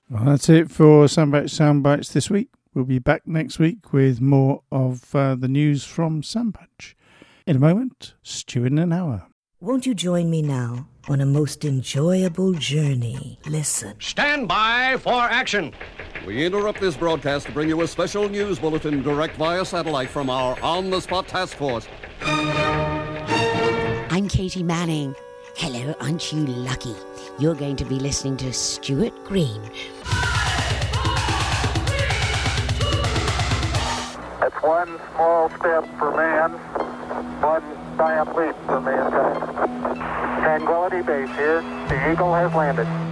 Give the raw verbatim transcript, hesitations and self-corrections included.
Well, that's it for Sandbach Soundbites this week. We'll be back next week with more of uh, the news from Sandbach. In a moment, Stu in an hour. Won't you join me now on a most enjoyable journey? Listen. Stand by for action. We interrupt this broadcast to bring you a special news bulletin direct via satellite from our on-the-spot task force. I'm Katie Manning. Hello, aren't you lucky? You're going to be listening to Stuart Green. That's one small step for man, one giant leap for mankind. Tranquility Base here. The Eagle has landed.